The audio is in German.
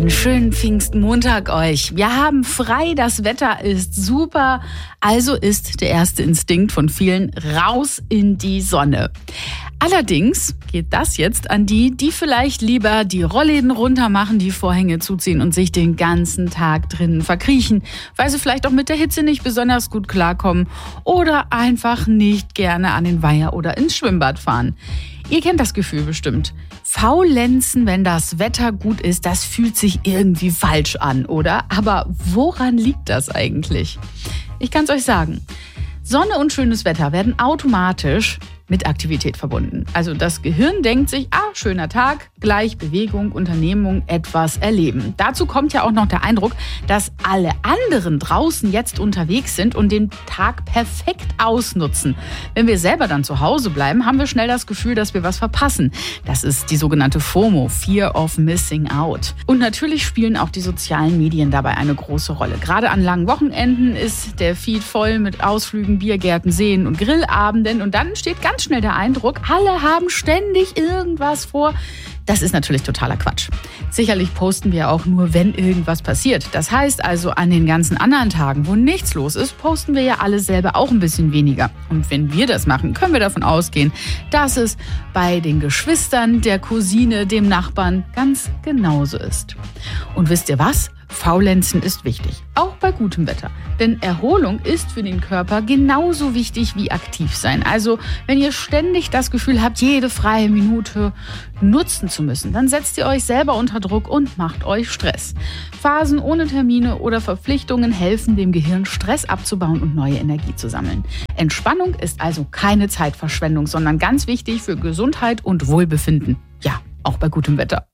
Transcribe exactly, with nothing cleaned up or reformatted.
Einen schönen Pfingstmontag euch. Wir haben frei, das Wetter ist super. Also ist der erste Instinkt von vielen raus in die Sonne. Allerdings geht das jetzt an die, die vielleicht lieber die Rollläden runter machen, die Vorhänge zuziehen und sich den ganzen Tag drinnen verkriechen, weil sie vielleicht auch mit der Hitze nicht besonders gut klarkommen oder einfach nicht gerne an den Weiher oder ins Schwimmbad fahren. Ihr kennt das Gefühl bestimmt. Faulenzen, wenn das Wetter gut ist, das fühlt sich irgendwie falsch an, oder? Aber woran liegt das eigentlich? Ich kann es euch sagen. Sonne und schönes Wetter werden automatisch mit Aktivität verbunden. Also das Gehirn denkt sich, ah, schöner Tag, gleich Bewegung, Unternehmung, etwas erleben. Dazu kommt ja auch noch der Eindruck, dass alle anderen draußen jetzt unterwegs sind und den Tag perfekt ausnutzen. Wenn wir selber dann zu Hause bleiben, haben wir schnell das Gefühl, dass wir was verpassen. Das ist die sogenannte FOMO, Fear of Missing Out. Und natürlich spielen auch die sozialen Medien dabei eine große Rolle. Gerade an langen Wochenenden ist der Feed voll mit Ausflügen, Biergärten, Seen und Grillabenden und dann entsteht ganz schnell der Eindruck, alle haben ständig irgendwas vor. Das ist natürlich totaler Quatsch. Sicherlich posten wir auch nur, wenn irgendwas passiert. Das heißt also, an den ganzen anderen Tagen, wo nichts los ist, posten wir ja alle selber auch ein bisschen weniger. Und wenn wir das machen, können wir davon ausgehen, dass es bei den Geschwistern, der Cousine, dem Nachbarn ganz genauso ist. Und wisst ihr was? Faulenzen ist wichtig, auch bei gutem Wetter. Denn Erholung ist für den Körper genauso wichtig wie aktiv sein. Also wenn ihr ständig das Gefühl habt, jede freie Minute nutzen zu müssen, dann setzt ihr euch selber unter Druck und macht euch Stress. Phasen ohne Termine oder Verpflichtungen helfen dem Gehirn, Stress abzubauen und neue Energie zu sammeln. Entspannung ist also keine Zeitverschwendung, sondern ganz wichtig für Gesundheit und Wohlbefinden. Ja, auch bei gutem Wetter.